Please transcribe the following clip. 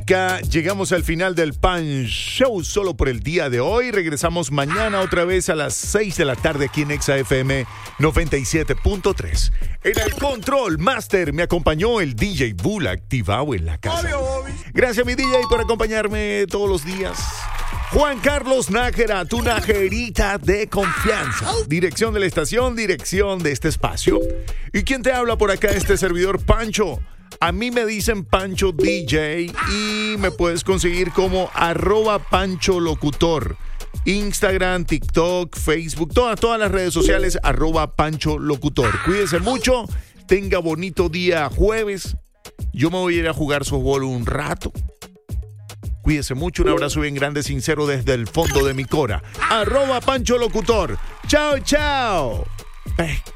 música, llegamos al final del Pan Show solo por el día de hoy. Regresamos mañana otra vez a las 6 de la tarde aquí en Exa FM 97.3. En el Control Master me acompañó el DJ Bull activado en la casa. Gracias, mi DJ, por acompañarme todos los días. Juan Carlos Nájera, tu najerita de confianza. Dirección de la estación, dirección de este espacio. ¿Y quién te habla por acá? Este servidor Pancho. A mí me dicen Pancho DJ y me puedes conseguir como @PanchoLocutor. Instagram, TikTok, Facebook, todas las redes sociales, @PanchoLocutor. Cuídese mucho, tenga bonito día jueves. Yo me voy a ir a jugar softball un rato. Cuídese mucho, un abrazo bien grande, sincero desde el fondo de mi cora. @PanchoLocutor. Chao, chao.